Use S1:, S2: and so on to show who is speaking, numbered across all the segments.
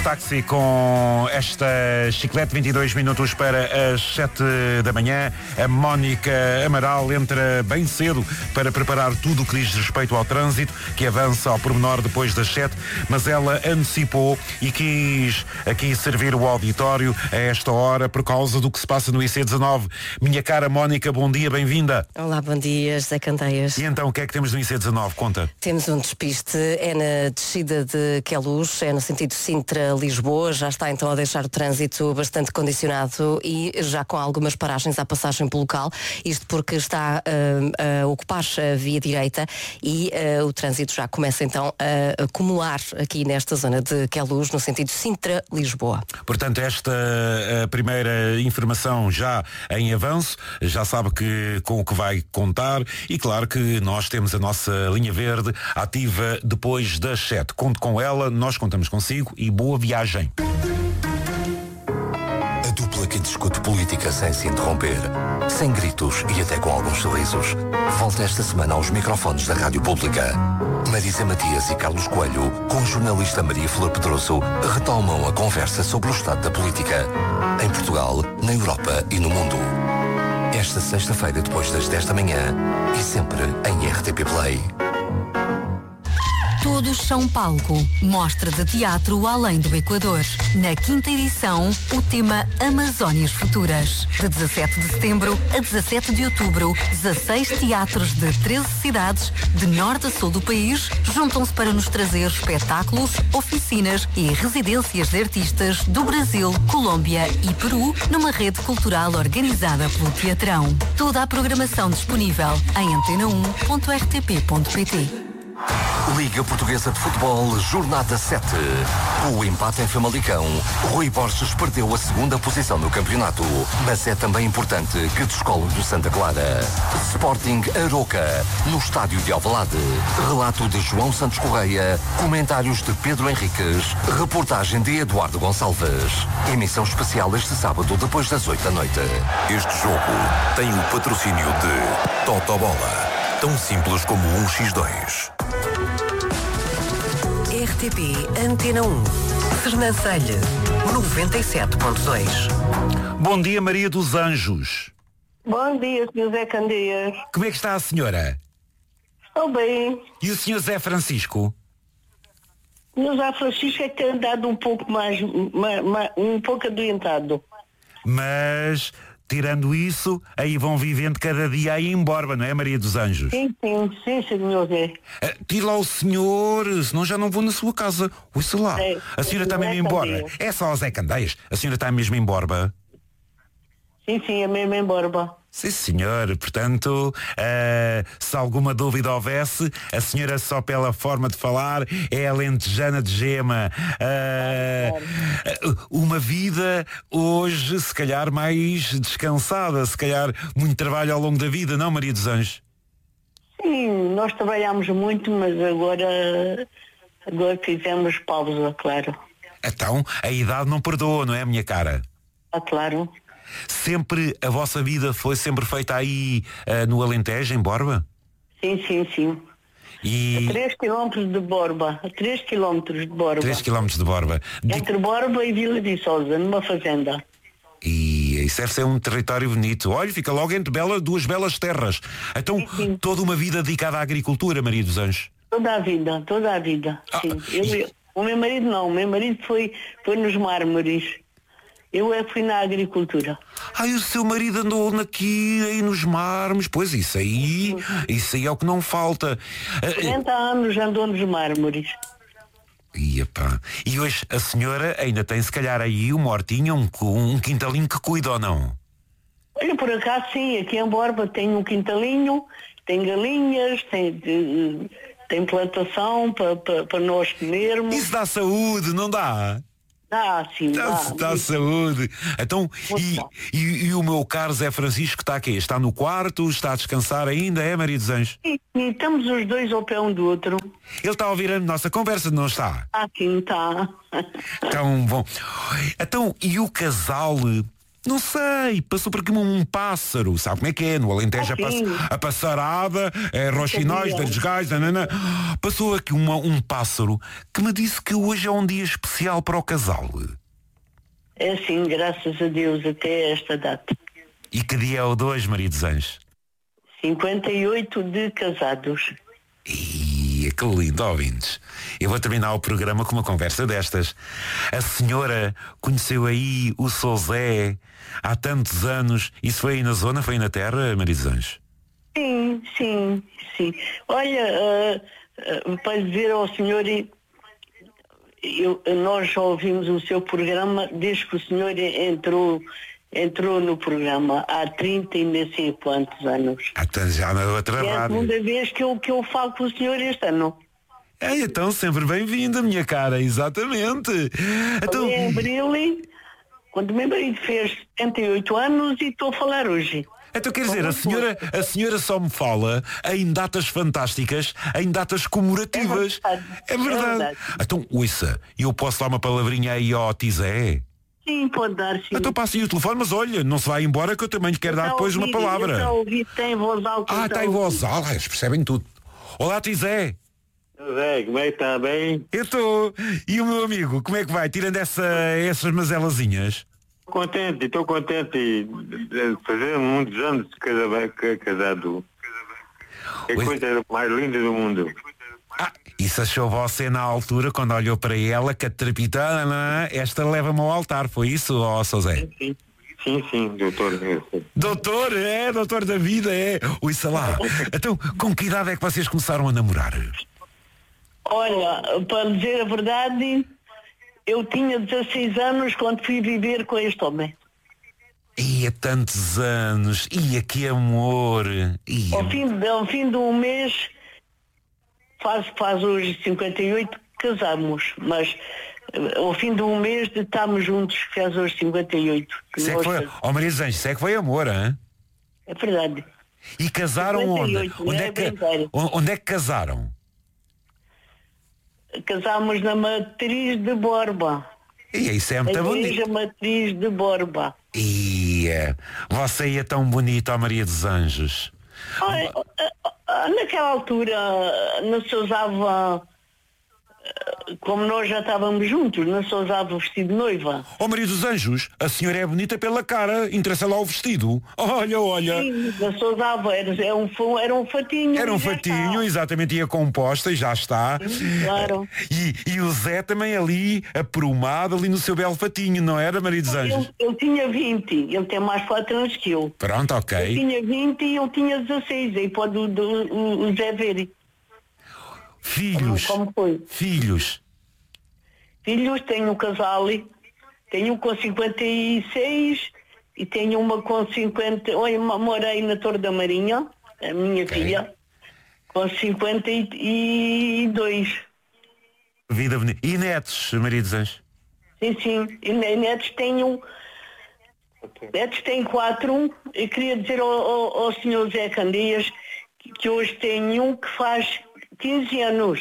S1: táxi com esta chiclete, 22 minutos para as 7 da manhã. A Mónica Amaral entra bem cedo para preparar tudo o que diz respeito ao trânsito, que avança ao pormenor depois das 7, mas ela antecipou e quis aqui servir o auditório a esta hora por causa do que se passa no IC19. Minha cara Mónica, bom dia, bem-vinda.
S2: Olá, bom dia, José Candeias.
S1: E então, o que é que temos no IC19? Conta.
S2: Temos um despiste, é na descida de Queluz, é no sentido Sintra-Lisboa, já está então a deixar o trânsito bastante condicionado e já com algumas paragens à passagem pelo local, isto porque está a ocupar a via direita e o trânsito já começa então a acumular aqui nesta zona de Queluz, no sentido Sintra-Lisboa.
S1: Portanto, esta primeira informação já em avanço, já sabe com o que vai contar e claro que nós temos a nossa linha verde ativa depois das 7. Conte com ela, nós contamos consigo e boa viagem.
S3: A dupla que discute política sem se interromper, sem gritos e até com alguns sorrisos, volta esta semana aos microfones da Rádio Pública. Marisa Matias e Carlos Coelho, com a jornalista Maria Flor Pedroso, retomam a conversa sobre o estado da política, em Portugal, na Europa e no mundo. Esta sexta-feira, depois das 10 da manhã e sempre em RTP Play.
S4: Todos são palco. Mostra de teatro além do Equador. Na 5ª edição, o tema Amazónias Futuras. De 17 de setembro a 17 de outubro, 16 teatros de 13 cidades, de norte a sul do país, juntam-se para nos trazer espetáculos, oficinas e residências de artistas do Brasil, Colômbia e Peru, numa rede cultural organizada pelo Teatrão. Toda a programação disponível em antena1.rtp.pt.
S3: Liga Portuguesa de Futebol, Jornada 7. Com o empate em Famalicão, Rui Borges perdeu a segunda posição no campeonato, mas é também importante que descole do Santa Clara. Sporting Aroca, no estádio de Alvalade. Relato de João Santos Correia, comentários de Pedro Henriques, reportagem de Eduardo Gonçalves. Emissão especial este sábado depois das 8 da noite.
S5: Este jogo tem o patrocínio de Totobola. Tão simples como 1x2.
S6: RTP Antena 1. Sernancelho, 97.2.
S1: Bom dia, Maria dos Anjos.
S7: Bom dia, Sr. Zé Candeias.
S1: Como é que está a senhora?
S7: Estou bem.
S1: E o Sr. Zé Francisco?
S7: O Zé Francisco é que tem andado um pouco um pouco adoentado.
S1: Mas, tirando isso, aí vão vivendo cada dia aí em Borba, não é, Maria dos Anjos?
S7: Sim, Sr. Zé.
S1: Tire lá o senhor, senão já não vou na sua casa. Ouça lá, a senhora está mesmo em Borba. É só o Zé Candeias. A senhora está mesmo em Borba?
S7: Sim, é mesmo em Borba.
S1: Sim, senhor. Portanto, se alguma dúvida houvesse, a senhora só pela forma de falar é alentejana de gema. Uma vida hoje, se calhar, mais descansada, se calhar muito trabalho ao longo da vida, não, Maria dos Anjos?
S7: Sim, nós trabalhamos muito, mas agora fizemos pausa, claro.
S1: Então, a idade não perdoa, não é, minha cara?
S7: Claro.
S1: Sempre a vossa vida foi sempre feita aí no Alentejo, em Borba?
S7: Sim.
S1: E...
S7: A 3 km de Borba. 3 km de Borba.
S1: 3 km de Borba.
S7: Entre Borba e Vila de Sousa, numa fazenda.
S1: E isso deve ser um território bonito. Olha, fica logo entre duas belas terras. Então,
S7: sim.
S1: Toda uma vida dedicada à agricultura, Maria dos Anjos?
S7: Toda a vida. Sim. O meu marido não. O meu marido foi nos mármores. Eu fui na agricultura.
S1: O seu marido andou aí nos mármores. Pois isso aí é o que não falta.
S7: 40 anos andou nos mármores.
S1: E hoje a senhora ainda tem se calhar aí uma hortinha, um quintalinho que cuida ou não?
S7: Olha, por acaso sim, aqui em Borba tem um quintalinho, tem galinhas, tem plantação para nós comermos.
S1: Isso dá saúde, não dá?
S7: Sim,
S1: dá saúde. Então, e o meu caro Zé Francisco está aqui? Está no quarto? Está a descansar ainda, é, Maria dos Anjos?
S7: Sim, estamos os dois ao pé um do outro.
S1: Ele está a ouvir a nossa conversa, não está?
S7: Sim, está.
S1: Tão bom. Então, e o casal Não sei, passou por aqui um pássaro, sabe como é que é? No Alentejo a passarada, é Roxinóis, das Gais, nanana. Passou aqui um pássaro que me disse que hoje é um dia especial para o casal.
S7: É sim, graças a Deus, até esta data.
S1: E que dia é o de hoje, Maria dos Anjos?
S7: 58 de casados.
S1: Que lindo, ouvintes. Eu vou terminar o programa com uma conversa destas. A senhora conheceu aí o Sr. Zé há tantos anos. Isso foi aí na zona, foi aí na terra, Maria dos Anjos?
S7: Sim. Olha, para dizer ao senhor, nós já ouvimos o seu programa desde que o senhor entrou no programa há 30 e nem sei quantos anos.
S1: Já na outra rádio.
S7: É a segunda vez que eu falo com o senhor este ano.
S1: Então sempre bem-vinda, minha cara, exatamente. Então...
S7: Em abril, quando o meu marido fez 78 anos e estou a falar hoje.
S1: Então quer dizer, a senhora só me fala em datas fantásticas, em datas comemorativas. É verdade. Então, ouça, eu posso dar uma palavrinha aí ao Tizé?
S7: Sim, pode dar, sim.
S1: Então passe-lhe o telefone, mas olha, não se vai embora que eu também lhe quero dar depois uma palavra.
S7: Eu ouvi, tem voz alta.
S1: Está em voz alta, eles percebem tudo. Olá, Tizé.
S8: Zé, como é que está? Bem?
S1: Eu estou. E o meu amigo, como é que vai? Tirando essas mazelazinhas?
S8: Estou contente de fazer muitos anos de casado. É a coisa mais linda do mundo.
S1: Isso achou você na altura, quando olhou para ela, que a trepitana, esta leva-me ao altar, foi isso, ó Sr. Zé?
S8: Sim, doutor.
S1: Doutor da vida, é. Ouça lá. Então, com que idade é que vocês começaram a namorar?
S7: Olha, para dizer a verdade, eu tinha 16 anos quando fui viver com este homem.
S1: Ia tantos anos, que amor.
S7: Ao fim de um mês, faz hoje 58, casamos, mas ao fim de um mês de estarmos juntos, faz hoje 58.
S1: Maria dos Anjos, isso é que foi amor, hein?
S7: É verdade.
S1: E casaram
S7: 58,
S1: onde é que casaram?
S7: Casámos na Matriz de Borba.
S1: Isso é muito bonito.
S7: Igreja Matriz de Borba.
S1: Você ia tão bonita, Maria dos Anjos.
S7: Naquela altura não se usava, como nós já estávamos juntos, não se usava vestido de noiva.
S1: Maria dos Anjos, a senhora é bonita pela cara, interessa lá o vestido. Olha.
S7: Sim, não se usava, era um fatinho.
S1: Era um fatinho, exatamente, ia composta e já está.
S7: Sim, claro.
S1: E o Zé também ali, aprumado ali no seu belo fatinho, não era, Maria dos Anjos?
S7: Ele tinha 20, ele tem mais 4 anos que eu.
S1: Pronto, ok.
S7: Eu tinha 20 e ele tinha 16, aí pode o Zé ver.
S1: Filhos.
S7: Como foi?
S1: Filhos,
S7: tenho um casal, tenho um com 56 e tenho uma com 50. Morei na Torre da Marinha, a minha filha, com 52.
S1: Vida bonita. E netos, Maria dos Anjos?
S7: Sim. E netos tenho. Netos tenho 4. Eu queria dizer ao senhor Zé Candeias que hoje tenho um que faz 15 anos.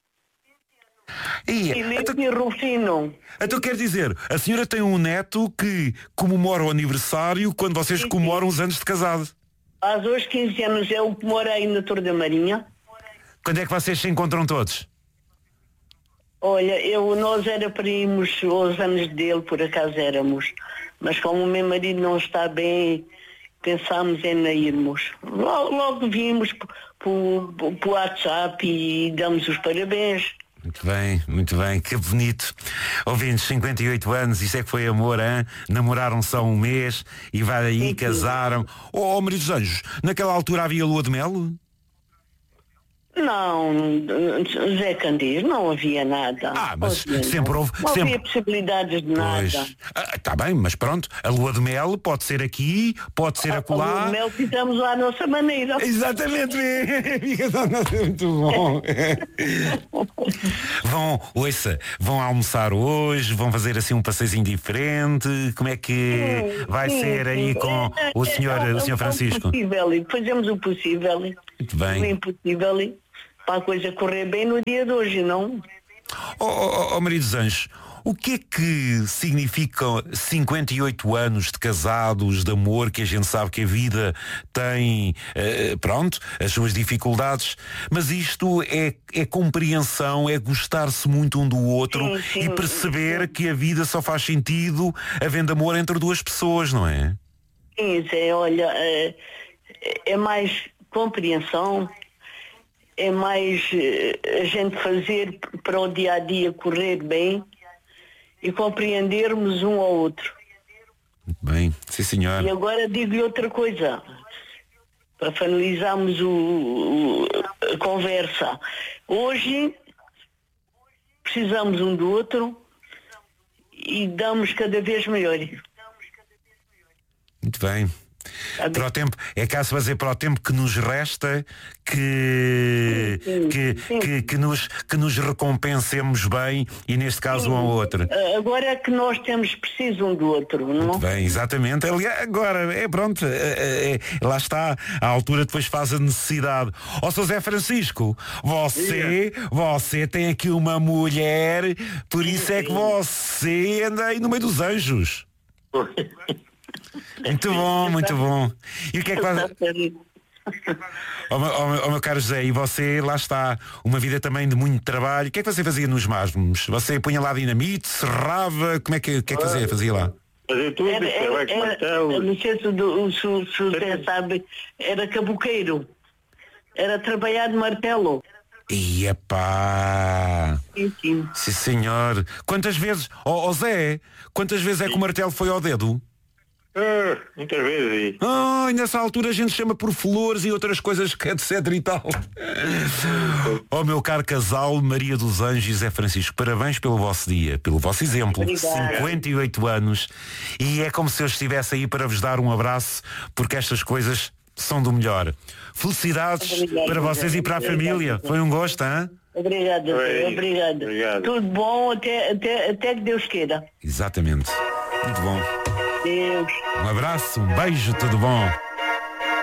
S7: E Rufino.
S1: Então quer dizer, a senhora tem um neto que comemora o aniversário quando vocês comemoram os anos de casado.
S7: Faz hoje 15 anos, eu morei na Torre da Marinha.
S1: Quando é que vocês se encontram todos?
S7: Olha, nós era primos aos anos dele, por acaso éramos. Mas como o meu marido não está bem, pensámos em irmos. Logo vimos por WhatsApp e damos os parabéns.
S1: Muito bem, que bonito. Ouvintes, 58 anos, isso é que foi amor, hein? Namoraram só um mês e vai aí, casaram. Maria dos Anjos, naquela altura havia lua de mel?
S7: Não, Zé Candeias, não havia nada.
S1: Mas sempre houve.
S7: Não havia possibilidades de nada.
S1: Está bem, mas pronto, a lua de mel pode ser aqui, pode ser acolá.
S7: A lua de mel fizemos à nossa maneira.
S1: Exatamente, muito bom. Vão almoçar hoje, vão fazer assim um passeiozinho diferente. Como é que vai ser aí com o senhor Francisco?
S7: Fazemos o possível.
S1: Muito bem.
S7: O impossível para a coisa correr bem no dia de hoje, não?
S1: Maria dos Anjos, O que é que significam 58 anos de casados, de amor, que a gente sabe que a vida tem, pronto, as suas dificuldades, mas isto é compreensão, é gostar-se muito um do outro e perceber que a vida só faz sentido havendo amor entre duas pessoas, não é?
S7: Sim, olha, é mais compreensão, é mais a gente fazer para o dia a dia correr bem e compreendermos um ao outro.
S1: Muito bem, sim senhor.
S7: E agora digo-lhe outra coisa, para finalizarmos a conversa. Hoje precisamos um do outro e damos cada vez melhor.
S1: Muito bem. Para o tempo, é caso fazer para o tempo que nos resta, que nos recompensemos bem e neste caso um ao outro.
S7: Agora é que nós temos preciso um do outro, não?
S1: Muito bem, exatamente. Aliás, agora, pronto, lá está, à altura depois faz a necessidade. Ó Sr. Zé Francisco, você tem aqui uma mulher, por isso é que você anda aí no meio dos anjos. Muito bom, muito bom. E o que é que faz? Meu caro José, e você, lá está, uma vida também de muito trabalho. O que é que você fazia nos mármores? Você punha lá dinamite, serrava, o que é que você fazia lá?
S8: Fazia tudo,
S7: não sei se o José sabe, era caboqueiro. Era trabalhar de martelo.
S1: E epá!
S7: Sim.
S1: Sim, senhor. Quantas vezes, Zé, quantas vezes é que o martelo foi ao dedo?
S8: Muitas vezes.
S1: E nessa altura a gente chama por flores e outras coisas que etc e tal. Meu caro casal, Maria dos Anjos e Zé Francisco, parabéns pelo vosso dia, pelo vosso exemplo.
S7: Obrigada.
S1: 58 anos. E é como se eu estivesse aí para vos dar um abraço, porque estas coisas são do melhor. Felicidades para vocês e para a família. Foi um gosto, hein?
S7: Obrigado. Tudo bom até que Deus queira.
S1: Exatamente. Muito bom.
S7: Deus.
S1: Um abraço, um beijo, tudo bom.